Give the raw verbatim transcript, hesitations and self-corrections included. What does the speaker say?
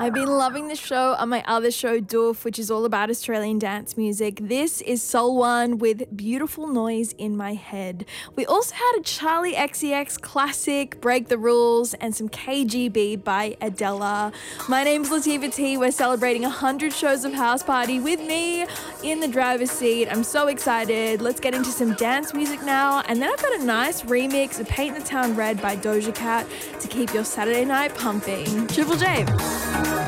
I've been loving the show on my other show, Doof, which is all about Australian dance music. This is Soul One with Beautiful Noise in My Head. We also had a Charlie X C X classic, Break the Rules, and some K G B by Adela. My name's Latifah T. We're celebrating one hundred shows of House Party with me in the driver's seat. I'm so excited. Let's get into some dance music now. And then I've got a nice remix of Paint the Town Red by Doja Cat to keep your Saturday night pumping. Triple J.